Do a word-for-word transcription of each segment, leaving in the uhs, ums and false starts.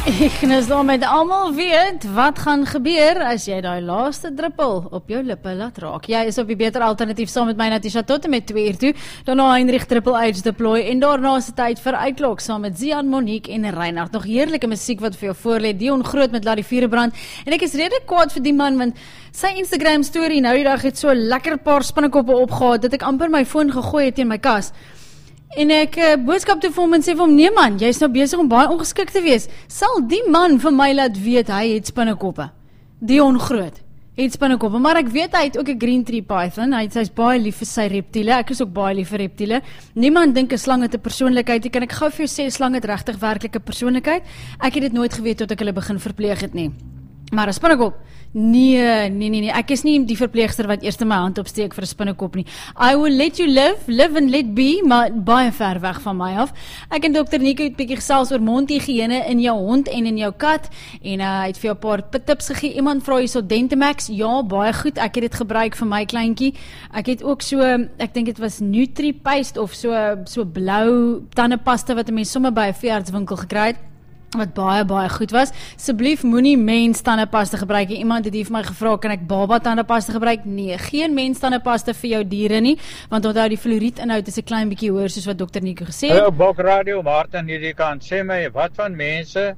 Ignis daarmee almal weet wat gaan gebeur as jy daai laaste druppel op jou lippe laat raak. Jy is op die beter alternatief saam met my Natisha tot en met twee uur toe. Daarna Heinrich Triple H deploy en daarna is dit tyd vir uitklok saam met Zian, Monique en Reinhard. Nog heerlike musiek wat vir jou voorlê. Dion Groot met Laat die Vuure Brand. En ek is redelik kwaad vir die man want sy Instagram story nou die dag het so lekker paar spinnekoppe opgehaal dat ek amper my foon gegooi het teen my kas. En ek uh, boodskap toe vir hom en sê vir hom, nee man, jy is nou besig om baie ongeskik te wees. Sal die man vir my laat weet, hy het spinnekoppe. Dion Groot, het spinnekoppe. Maar ek weet, hy het ook 'n green tree python. Hy is baie lief vir sy reptiele. Ek is ook baie lief vir reptiele. Niemand dink 'n slang het 'n persoonlikheid. Ek kan ek gou vir jou sê, slang het regtig werklike persoonlikheid. Ek het dit nooit geweet tot ek hulle begin verpleeg het nie. Maar 'n spinnekop? Nee, nee, nee, nee. Ek is nie die verpleegster wat eers my hand opsteek vir 'n spinnekop nie. I will let you live, live and let be, maar baie ver weg van my af. Ek en dokter Nico het bietjie gesels oor mondhygiëne in jou hond en in jou kat en uh, hy het vir jou 'n paar tips gegee. Iemand vra hierso Dentamax. Ja, baie goed. Ek het dit gebruik vir my kleintjie. Ek het ook so, ek dink dit was Nutri-Paste of so so blou tandepasta wat 'n mens sommer by 'n veeartswinkel gekry het. Wat baie, baie goed was. Asseblief moenie mens tandepasta gebruik. Iemand het hier vir my gevra, kan ek baba tandepasta gebruik? Nee, geen mens tandepasta vir jou diere nie, want onthou die fluoriedinhoud is 'n klein bietjie hoër soos wat dokter Nico gesê het. Hallo Bok Radio, Martin hierdie kant. Sê my, wat van mense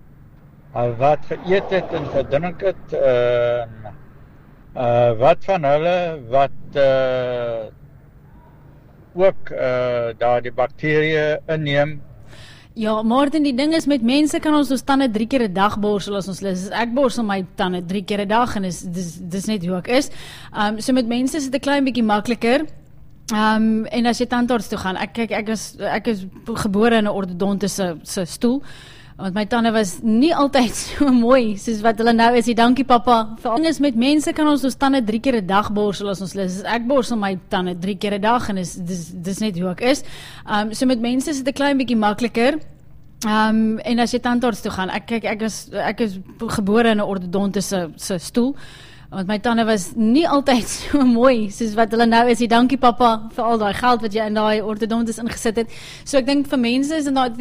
wat geëet het en gedrink het, uh, uh, wat van hulle wat uh, ook uh, daar die bakterieë inneem? Ja, Martin, die ding is met mense kan ons ons tande drie keer 'n dag borsel as ons lus. Ek borsel my tande drie keer 'n dag en is dis dis net hoe ek is. Um so met mense is dit 'n klein bietjie makliker. Um en as jy tandarts toe gaan, ek kyk ek is ek is gebore in 'n ortodontiese se stoel. Want my tande was nie altyd so mooi soos wat hulle nou is. Dankie pappa. Veral is met mense kan ons ons tande drie keer 'n dag borsel as ons lus. Ek borsel my tande drie keer 'n dag en is dis dis net hoe ek is. Um so met mense is dit 'n klein bietjie makliker. Um en as jy tandarts toe gaan, ek kyk ek is ek is gebore in 'n ortodontiese se stoel. Want my tande was nie altyd so mooi soos wat hulle nou is. Dankie pappa vir al daai geld wat jy in daai ortodontis ingesit het. So ek dink vir mense is dit